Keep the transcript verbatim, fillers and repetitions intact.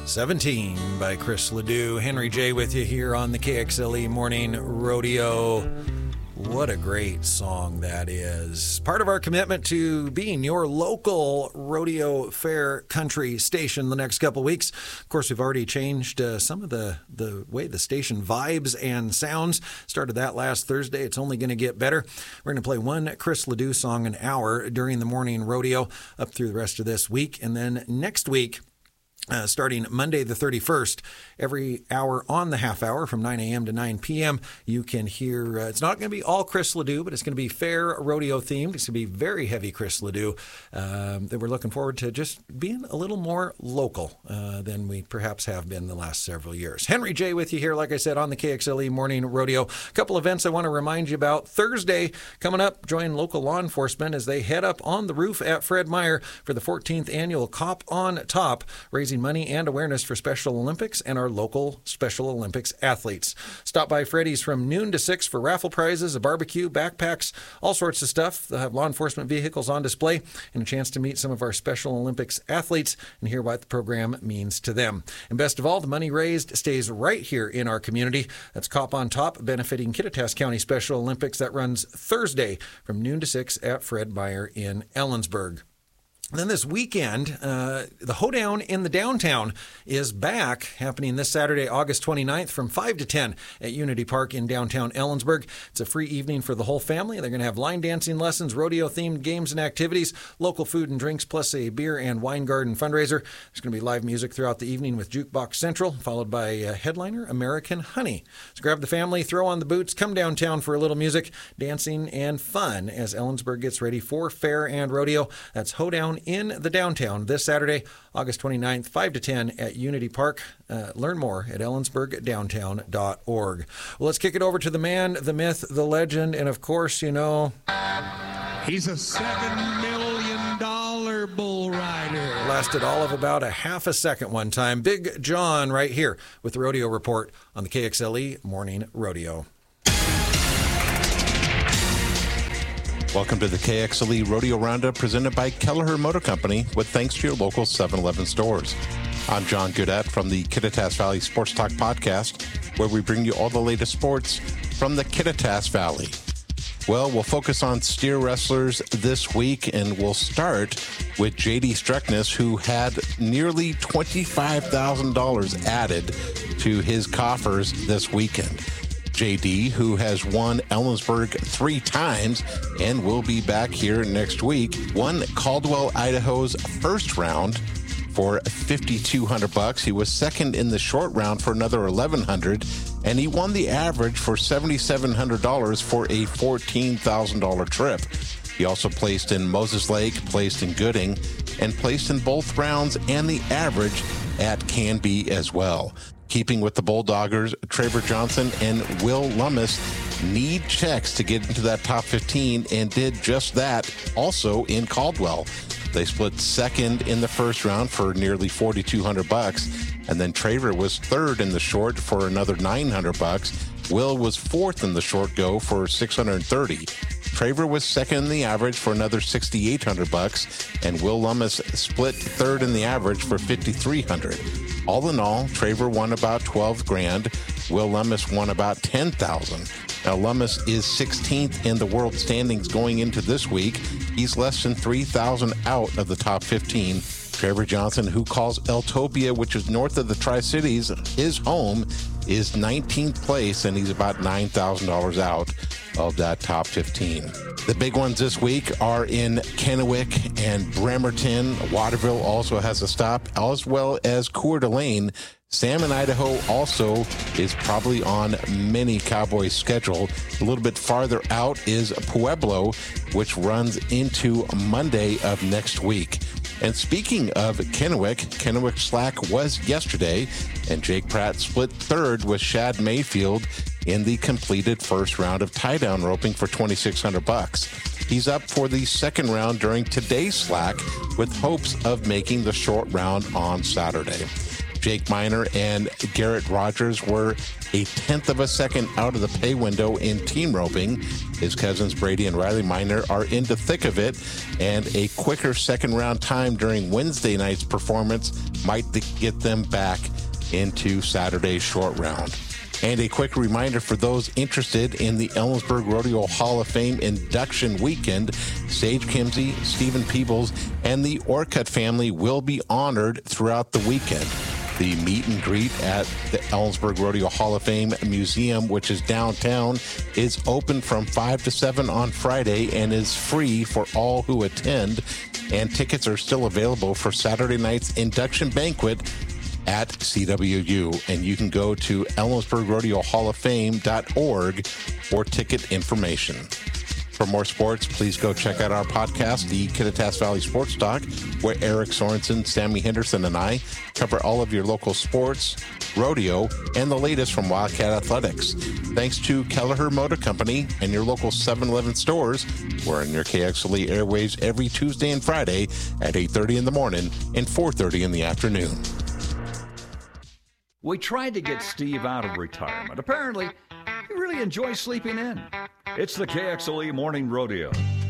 seventeen by Chris Ledoux. Henry J with you here on the K X L E Morning Rodeo. What a great song that is. Part of our commitment to being your local rodeo fair country station the next couple weeks. Of course, we've already changed uh, some of the, the way the station vibes and sounds. Started that last Thursday. It's only going to get better. We're going to play one Chris Ledoux song an hour during the morning rodeo up through the rest of this week. And then next week, Uh, starting Monday the thirty-first, every hour on the half hour from nine a.m. to nine p.m., you can hear, uh, it's not going to be all Chris Ledoux, but it's going to be fair rodeo themed. It's going to be very heavy Chris Ledoux. Um, that we're looking forward to just being a little more local uh, than we perhaps have been the last several years. Henry J with you here, like I said, on the K X L E Morning Rodeo. A couple events I want to remind you about. Thursday coming up, join local law enforcement as they head up on the roof at Fred Meyer for the fourteenth annual Cop on Top, raising money and awareness for Special Olympics and our local Special Olympics athletes. Stop by Freddy's from noon to six for raffle prizes, a barbecue, backpacks, all sorts of stuff. They'll have law enforcement vehicles on display and a chance to meet some of our Special Olympics athletes and hear what the program means to them. And best of all, the money raised stays right here in our community. That's Cop on Top, benefiting Kittitas County Special Olympics. That runs Thursday from noon to six at Fred Meyer in Ellensburg. Then this weekend, uh, the Hoedown in the Downtown is back, happening this Saturday, August twenty-ninth from five to ten at Unity Park in downtown Ellensburg. It's a free evening for the whole family. They're going to have line dancing lessons, rodeo-themed games and activities, local food and drinks, plus a beer and wine garden fundraiser. There's going to be live music throughout the evening with Jukebox Central, followed by uh, headliner American Honey. So grab the family, throw on the boots, come downtown for a little music, dancing, and fun as Ellensburg gets ready for fair and rodeo. That's Hoedown in the Downtown this Saturday, August twenty-ninth, five to ten at Unity Park. Uh, learn more at ellensburg downtown dot org. Well, let's kick it over to the man, the myth, the legend, and of course, you know, he's a seven million dollar bull rider. Lasted all of about a half a second one time. Big John right here with the Rodeo Report on the K X L E Morning Rodeo. Welcome to the K X L E Rodeo Roundup presented by Kelleher Motor Company with thanks to your local seven eleven stores. I'm John Goodette from the Kittitas Valley Sports Talk podcast, where we bring you all the latest sports from the Kittitas Valley. Well, we'll focus on steer wrestlers this week, and we'll start with J D Streckness, who had nearly twenty-five thousand dollars added to his coffers this weekend. J D, who has won Ellensburg three times and will be back here next week, won Caldwell, Idaho's first round for fifty-two hundred bucks. He was second in the short round for another eleven hundred, and he won the average for seventy-seven hundred dollars for a fourteen thousand dollars trip. He also placed in Moses Lake, placed in Gooding, and placed in both rounds and the average at Canby as well. Keeping with the Bulldoggers, Traver Johnson and Will Lummis need checks to get into that top fifteen and did just that also in Caldwell. They split second in the first round for nearly forty-two hundred bucks, and then Traver was third in the short for another nine hundred bucks. Will was fourth in the short go for six hundred thirty. Traver was second in the average for another sixty-eight hundred bucks, and Will Lummis split third in the average for fifty-three hundred. All in all, Traver won about twelve grand. Will Lummis won about ten thousand. Now, Lummis is sixteenth in the world standings going into this week. He's less than three thousand out of the top fifteen. Traver Johnson, who calls Eltopia, which is north of the Tri-Cities, his home, is nineteenth place, and he's about nine thousand dollars out of that top fifteen. The big ones this week are in Kennewick and Bremerton. Waterville also has a stop, as well as Coeur d'Alene. Salmon, Idaho also is probably on many Cowboys' schedule. A little bit farther out is Pueblo, which runs into Monday of next week. And speaking of Kennewick, Kennewick Slack was yesterday, and Jake Pratt split third with Shad Mayfield in the completed first round of tie-down roping for twenty-six hundred bucks. He's up for the second round during today's Slack with hopes of making the short round on Saturday. Jake Miner and Garrett Rogers were a tenth of a second out of the pay window in team roping. His cousins Brady and Riley Miner are in the thick of it, and a quicker second round time during Wednesday night's performance might get them back into Saturday's short round. And a quick reminder for those interested in the Ellensburg Rodeo Hall of Fame induction weekend, Sage Kimsey, Stephen Peebles, and the Orcutt family will be honored throughout the weekend. The meet and greet at the Ellensburg Rodeo Hall of Fame Museum, which is downtown, is open from five to seven on Friday and is free for all who attend. And tickets are still available for Saturday night's induction banquet at C W U, and you can go to Ellensburg Rodeo Hall of Fame dot org for ticket information. For more sports, please go check out our podcast, the Kittitas Valley Sports Talk, where Eric Sorensen, Sammy Henderson, and I cover all of your local sports, rodeo, and the latest from Wildcat Athletics. Thanks to Kelleher Motor Company and your local seven eleven stores. We're on your K X L E airwaves every Tuesday and Friday at eight thirty in the morning and four thirty in the afternoon. We tried to get Steve out of retirement. Apparently, he really enjoys sleeping in. It's the K X L E Morning Rodeo.